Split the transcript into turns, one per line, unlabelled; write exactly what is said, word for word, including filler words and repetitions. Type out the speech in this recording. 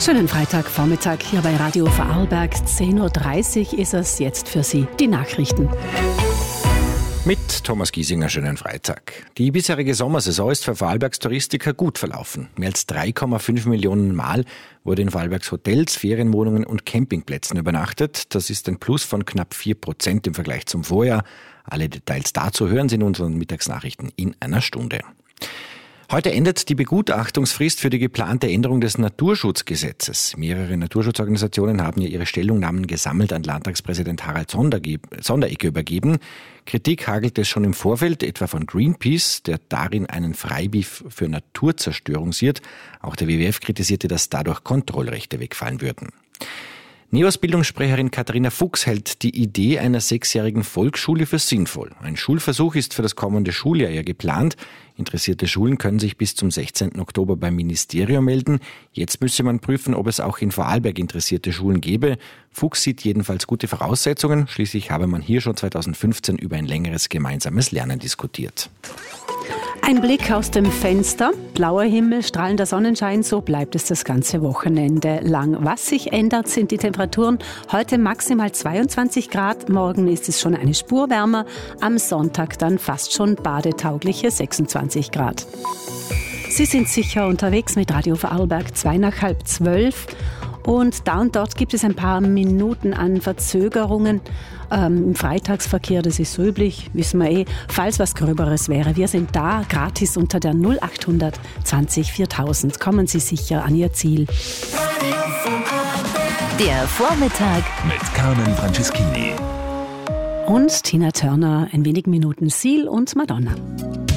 Schönen Freitagvormittag hier bei Radio Vorarlberg. zehn Uhr dreißig ist es jetzt für Sie. Die Nachrichten.
Mit Thomas Giesinger, schönen Freitag. Die bisherige Sommersaison ist für Vorarlbergs Touristiker gut verlaufen. Mehr als drei Komma fünf Millionen Mal wurde in Vorarlbergs Hotels, Ferienwohnungen und Campingplätzen übernachtet. Das ist ein Plus von knapp vier Prozent im Vergleich zum Vorjahr. Alle Details dazu hören Sie in unseren Mittagsnachrichten in einer Stunde. Heute endet die Begutachtungsfrist für die geplante Änderung des Naturschutzgesetzes. Mehrere Naturschutzorganisationen haben ja ihre Stellungnahmen gesammelt an Landtagspräsident Harald Sonderegger übergeben. Kritik hagelt es schon im Vorfeld, etwa von Greenpeace, der darin einen Freibrief für Naturzerstörung sieht. Auch der W W F kritisierte, dass dadurch Kontrollrechte wegfallen würden. NEOS-Bildungssprecherin Katharina Fuchs hält die Idee einer sechsjährigen Volksschule für sinnvoll. Ein Schulversuch ist für das kommende Schuljahr ja geplant. Interessierte Schulen können sich bis zum sechzehnten Oktober beim Ministerium melden. Jetzt müsse man prüfen, ob es auch in Vorarlberg interessierte Schulen gäbe. Fuchs sieht jedenfalls gute Voraussetzungen. Schließlich habe man hier schon zweitausendfünfzehn über ein längeres gemeinsames Lernen diskutiert.
Ein Blick aus dem Fenster, blauer Himmel, strahlender Sonnenschein, so bleibt es das ganze Wochenende lang. Was sich ändert, sind die Temperaturen. Heute maximal zweiundzwanzig Grad, morgen ist es schon eine Spur wärmer, am Sonntag dann fast schon badetaugliche sechsundzwanzig Grad. Sie sind sicher unterwegs mit Radio Vorarlberg, zwei nach halb zwölf. Und da und dort gibt es ein paar Minuten an Verzögerungen ähm, im Freitagsverkehr. Das ist so üblich, wissen wir eh. Falls was Gröberes wäre, wir sind da, gratis unter der null acht zwanzig viertausend. Kommen Sie sicher an Ihr Ziel.
Der Vormittag
mit Carmen Franceschini
Und Tina Turner, in wenigen Minuten Seal und Madonna.